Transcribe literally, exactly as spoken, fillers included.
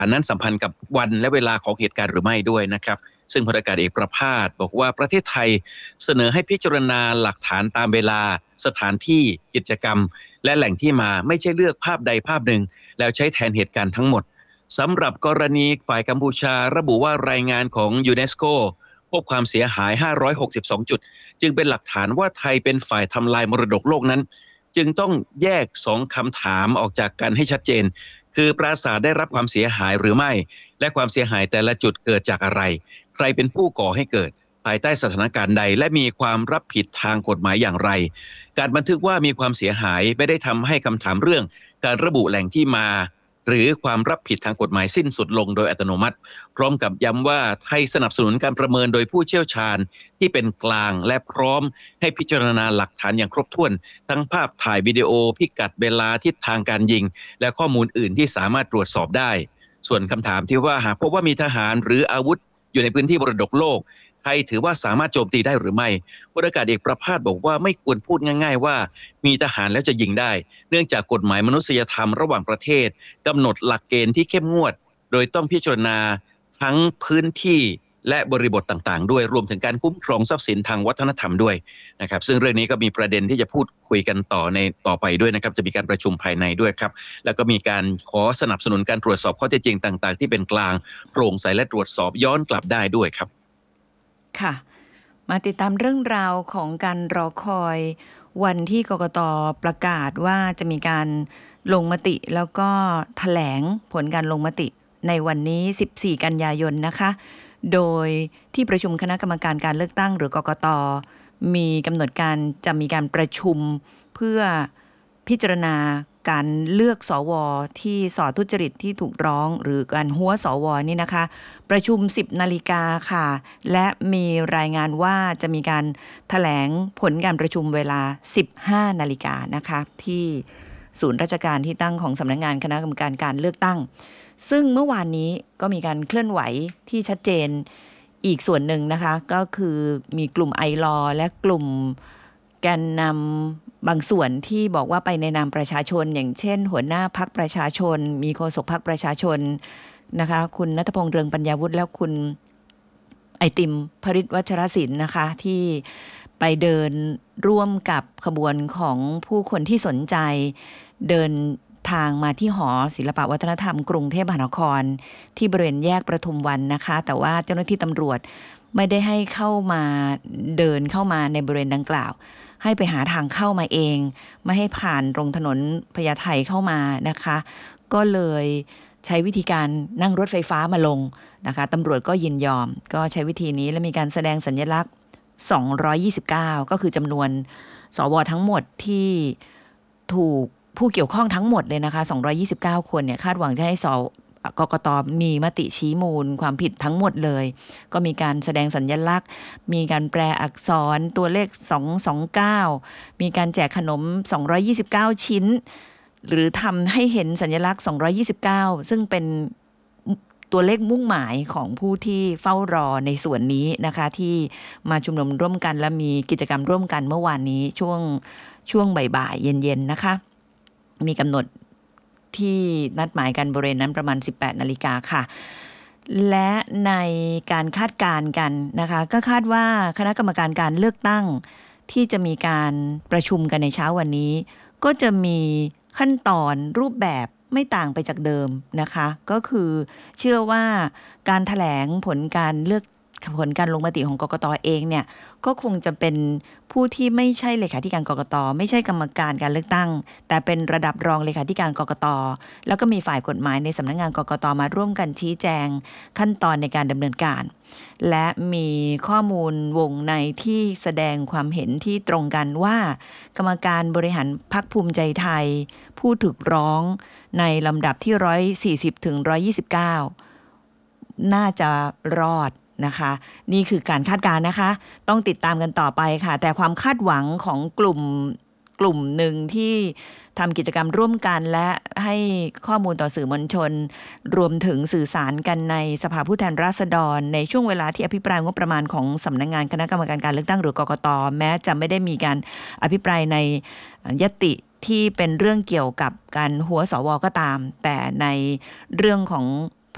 อันนั้นสัมพันธ์กับวันและเวลาของเหตุการณ์หรือไม่ด้วยนะครับซึ่งพลอากาศเอกประภาสบอกว่าประเทศไทยเสนอให้พิจารณาหลักฐานตามเวลาสถานที่กิจกรรมและแหล่งที่มาไม่ใช่เลือกภาพใดภาพหนึ่งแล้วใช้แทนเหตุการณ์ทั้งหมดสำหรับกรณีฝ่ายกัมพูชาระบุว่ารายงานของยูเนสโกพบความเสียหายห้าร้อยหกสิบสองจุดจึงเป็นหลักฐานว่าไทยเป็นฝ่ายทำลายมรดกโลกนั้นจึงต้องแยกสองคำถามออกจากกันให้ชัดเจนคือปราสาทได้รับความเสียหายหรือไม่และความเสียหายแต่ละจุดเกิดจากอะไรใครเป็นผู้ก่อให้เกิดภายใต้สถานการณ์ใดและมีความรับผิดทางกฎหมายอย่างไรการบันทึกว่ามีความเสียหายไม่ได้ทำให้คำถามเรื่องการระบุแหล่งที่มาหรือความรับผิดทางกฎหมายสิ้นสุดลงโดยอัตโนมัติพร้อมกับย้ำว่าไทยสนับสนุนการประเมินโดยผู้เชี่ยวชาญที่เป็นกลางและพร้อมให้พิจารณาหลักฐานอย่างครบถ้วนทั้งภาพถ่ายวิดีโอพิกัดเวลาทิศทางการยิงและข้อมูลอื่นที่สามารถตรวจสอบได้ส่วนคำถามที่ว่าหากพบว่ามีทหารหรืออาวุธอยู่ในพื้นที่มรดกโลกไทยถือว่าสามารถโจมตีได้หรือไม่พลอากาศเอกประภาสบอกว่าไม่ควรพูดง่ายๆว่ามีทหารแล้วจะยิงได้เนื่องจากกฎหมายมนุษยธรรมระหว่างประเทศกำหนดหลักเกณฑ์ที่เข้มงวดโดยต้องพิจารณาทั้งพื้นที่และบริบทต่างๆด้วยรวมถึงการคุ้มครองทรัพย์สินทางวัฒนธรรมด้วยนะครับซึ่งเรื่องนี้ก็มีประเด็นที่จะพูดคุยกันต่อในต่อไปด้วยนะครับจะมีการประชุมภายในด้วยครับแล้วก็มีการขอสนับสนุนการตรวจสอบข้อเท็จจริงต่างๆที่เป็นกลางโปร่งใสและตรวจสอบย้อนกลับได้ด้วยครับค่ะมาติดตามเรื่องราวของการรอคอยวันที่กกต.ประกาศว่าจะมีการลงมติแล้วก็แถลงผลการลงมติในวันนี้สิบสี่กันยายนนะคะโดยที่ประชุมคณะกรรมการการเลือกตั้งหรือกกต.มีกำหนดการจะมีการประชุมเพื่อพิจารณาการเลือกสวที่ส่อทุจริตที่ถูกร้องหรือการหัวสวนี่นะคะประชุมสิบนาฬิกาค่ะและมีรายงานว่าจะมีการแถลงผลการประชุมเวลาสิบห้านาฬิกานะคะที่ศูนย์ราชการที่ตั้งของสำนักงานคณะกรรมการการเลือกตั้งซึ่งเมื่อวานนี้ก็มีการเคลื่อนไหวที่ชัดเจนอีกส่วนหนึ่งนะคะก็คือมีกลุ่มไอลอและกลุ่มแกนนำบางส่วนที่บอกว่าไปในนามประชาชนอย่างเช่นหัวหน้าพรรคประชาชนมีโฆษกพรรคประชาชนนะคะคุณณัฐพงษ์เรืองปัญญาวุฒิแล้วคุณไอติมพริตวัชรศิลป์นะคะที่ไปเดินร่วมกับขบวนของผู้คนที่สนใจเดินทางมาที่หอศิลปวัฒนธรรมกรุงเทพมหานครที่บริเวณแยกประทุมวันนะคะแต่ว่าเจ้าหน้าที่ตำรวจไม่ได้ให้เข้ามาเดินเข้ามาในบริเวณดังกล่าวให้ไปหาทางเข้ามาเองไม่ให้ผ่านตรงถนนพญาไทเข้ามานะคะก็เลยใช้วิธีการนั่งรถไฟฟ้ามาลงนะคะตำรวจก็ยินยอมก็ใช้วิธีนี้และมีการแสดงสัญลักษณ์สองร้อยยี่สิบเก้าก็คือจำนวนสวทั้งหมดที่ถูกผู้เกี่ยวข้องทั้งหมดเลยนะคะสองร้อยยี่สิบเก้าคนเนี่ยคาดหวังจะให้สกกต.มีมติชี้มูลความผิดทั้งหมดเลยก็มีการแสดงสัญลักษณ์มีการแปลอักษรตัวเลขสองร้อยยี่สิบเก้ามีการแจกขนมสองร้อยยี่สิบเก้าชิ้นหรือทำให้เห็นสัญลักษณ์สองร้อยยี่สิบเก้าซึ่งเป็นตัวเลขมุ่งหมายของผู้ที่เฝ้ารอในส่วนนี้นะคะที่มาชุมนุมร่วมกันและมีกิจกรรมร่วมกันเมื่อวานนี้ช่วงช่วงบ่ายๆเย็นๆนะคะมีกำหนดที่นัดหมายกันบริเวณนั้นประมาณสิบแปดนาฬิกาค่ะและในการคาดการณ์กันนะคะก็คาดว่าคณะกรรมการการเลือกตั้งที่จะมีการประชุมกันในเช้าวันนี้ก็จะมีขั้นตอนรูปแบบไม่ต่างไปจากเดิมนะคะก็คือเชื่อว่าการแถลงผลการเลือกผลการลงมติของกกต.เองเนี่ยก็คงจะเป็นผู้ที่ไม่ใช่เลขาธิการกกต.ไม่ใช่กรรมการการเลือกตั้งแต่เป็นระดับรองเลขาธิการกกต.แล้วก็มีฝ่ายกฎหมายในสำนักงานกกต.มาร่วมกันชี้แจงขั้นตอนในการดำเนินการและมีข้อมูลวงในที่แสดงความเห็นที่ตรงกันว่ากรรมการบริหารพรรคภูมิใจไทยผู้ถูกร้องในลำดับที่หนึ่งร้อยสี่สิบถึงหนึ่งร้อยยี่สิบเก้าน่าจะรอดนะคะนี่คือการคาดการณ์นะคะต้องติดตามกันต่อไปค่ะแต่ความคาดหวังของกลุ่มกลุ่มหนึ่งที่ทำกิจกรรมร่วมกันและให้ข้อมูลต่อสื่อมวลชนรวมถึงสื่อสารกันในสภาผู้แทนราษฎรในช่วงเวลาที่อภิปรายงบประมาณของสำนักงานคณะกรรมการการเลือกตั้งหรือกกต.แม้จะไม่ได้มีการอภิปรายในญัตติที่เป็นเรื่องเกี่ยวกับการหัวสวก็ตามแต่ในเรื่องของ